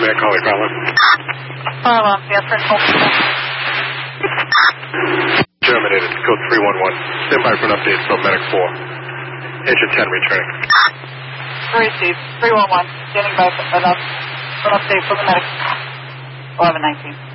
medic, calling Carlin. Yes, Terminated, code 311. Stand by for an update from medic 4. Agent 10 returning. Received. 311. Standing by for an update from the medic. 1119.